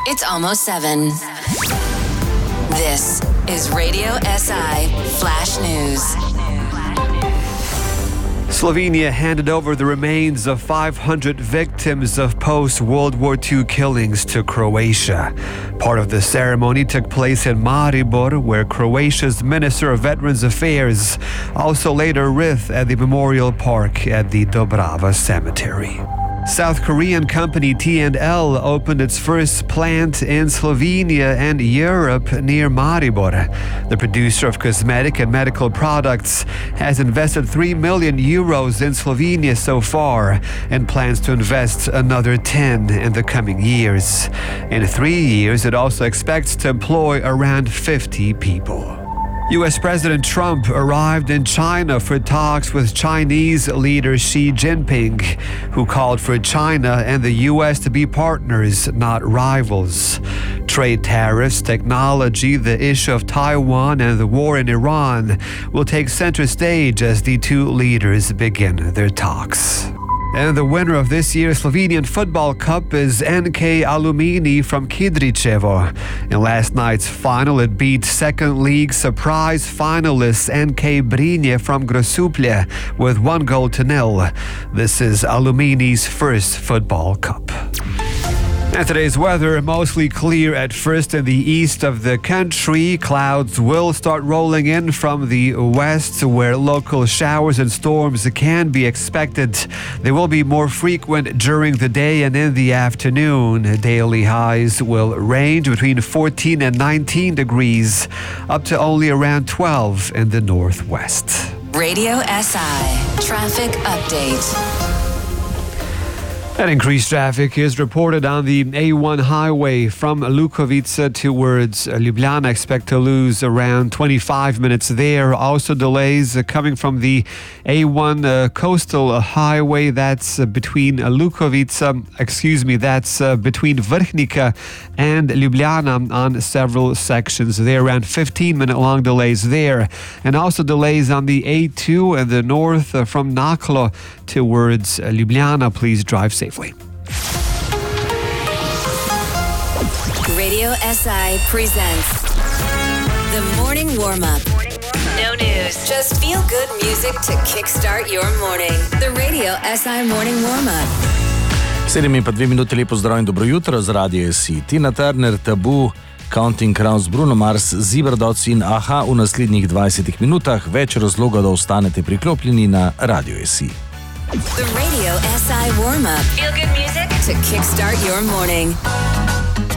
It's almost 7. This is Radio SI Flash News. Slovenia handed over the remains of 500 victims of post-World War II killings to Croatia. Part of the ceremony took place in Maribor, where Croatia's Minister of Veterans Affairs also laid a wreath at the memorial park at the Dobrava Cemetery. South Korean company T&L opened its first plant in Slovenia and Europe near Maribor. The producer of cosmetic and medical products has invested 3 million euros in Slovenia so far and plans to invest another 10 in the coming years. In 3 years, it also expects to employ around 50 people. U.S. President Trump arrived in China for talks with Chinese leader Xi Jinping, who called for China and the U.S. to be partners, not rivals. Trade tariffs, technology, the issue of Taiwan, and the war in Iran will take center stage as the two leaders begin their talks. And the winner of this year's Slovenian Football Cup is NK Alumini from Kidričevo. In last night's final, it beat second league surprise finalists NK Brinje from Grosuplje with 1-0. This is Alumini's first Football Cup. And today's weather, mostly clear at first in the east of the country. Clouds will start rolling in from the west, where local showers and storms can be expected. They will be more frequent during the day and in the afternoon. Daily highs will range between 14 and 19 degrees, up to only around 12 in the northwest. Radio SI Traffic Update. An increased traffic is reported on the A1 highway from Lukovica towards Ljubljana. Expect to lose around 25 minutes there. Also delays coming from the A1 coastal highway. That's between Lukovica, that's between Vrhnika and Ljubljana on several sections. There are around 15-minute long delays there. And also delays on the A2 in the north from Naklo towards Ljubljana. Please drive safely. Radio SI presents the morning warm-up. No news, just feel-good music to kickstart your morning. The Radio SI morning warm-up. 7:02 minute, lepo zdrav in dobro jutro z Radio SI. Tina Turner, Tabu, Counting Crows, Bruno Mars, Zibra-Dots in Aha v naslednjih 20 minutah. Več razloga, da ostanete priklopljeni na Radio SI. The Radio SI warm-up. Feel good music to kickstart your morning.